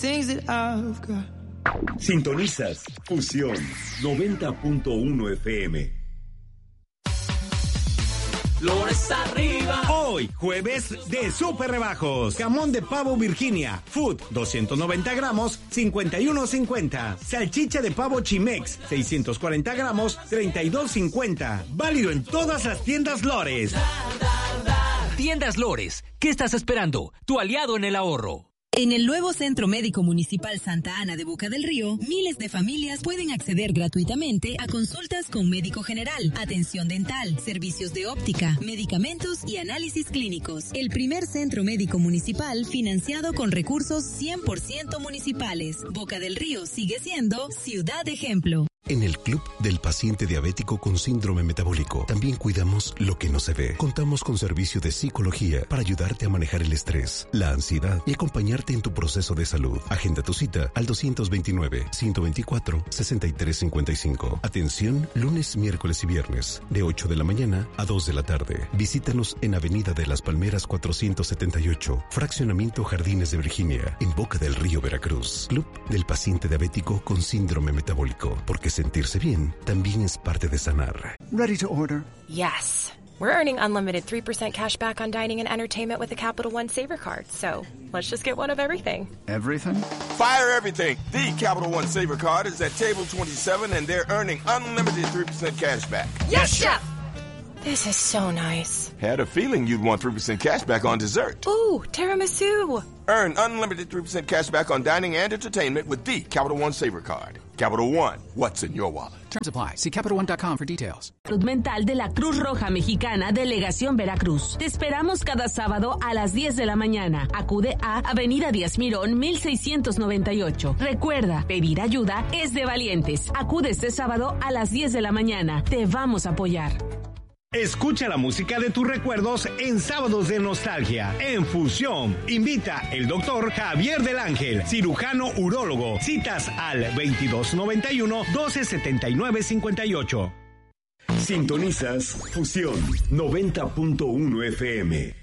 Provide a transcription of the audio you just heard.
Sintonizas Fusión 90.1 FM. Flores arriba. Hoy, jueves de super rebajos. Jamón de pavo Virginia, Food, 290 gramos, 51.50. Salchicha de pavo Chimex, 640 gramos, 32.50. Válido en todas las tiendas Lores. Tiendas Lores, ¿qué estás esperando? Tu aliado en el ahorro. En el nuevo Centro Médico Municipal Santa Ana de Boca del Río, miles de familias pueden acceder gratuitamente a consultas con médico general, atención dental, servicios de óptica, medicamentos y análisis clínicos. El primer centro médico municipal financiado con recursos 100% municipales. Boca del Río sigue siendo ciudad ejemplo. En el Club del Paciente Diabético con Síndrome Metabólico también cuidamos lo que no se ve. Contamos con servicio de psicología para ayudarte a manejar el estrés, la ansiedad y acompañarte en tu proceso de salud. Agenda tu cita al 229-124-6355. Atención lunes, miércoles y viernes de 8 de la mañana a 2 de la tarde. Visítanos en Avenida de las Palmeras 478, Fraccionamiento Jardines de Virginia, en Boca del Río, Veracruz. Club del Paciente Diabético con Síndrome Metabólico, porque sentirse bien también es parte de sanar. Ready to order? Yes. We're earning unlimited 3% cash back on dining and entertainment with a Capital One Saver card. So let's just get one of everything. Everything? Fire everything. The Capital One Saver card is at table 27 and they're earning unlimited 3% cash back. Yes, Chef! This is so nice. Had a feeling you'd want 3% cash back on dessert. Ooh, tiramisu. Earn unlimited 3% cash back on dining and entertainment with the Capital One Saver card. Capital One, what's in your wallet? Terms apply. See CapitalOne.com for details. Salud Mental de la Cruz Roja Mexicana, Delegación Veracruz. Te esperamos cada sábado a las 10 de la mañana. Acude a Avenida Díaz Mirón, 1698. Recuerda, pedir ayuda es de valientes. Acude este sábado a las 10 de la mañana. Te vamos a apoyar. Escucha la música de tus recuerdos en Sábados de Nostalgia. En Fusión, invita el doctor Javier del Ángel, cirujano urólogo. Citas al 2291-1279-58. Sintonizas Fusión 90.1 FM.